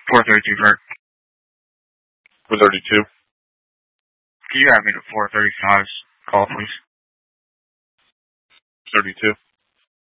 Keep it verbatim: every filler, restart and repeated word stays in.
four thirty-two, Bert. four thirty-two. Can you have me to four thirty-five's call, please? thirty-two.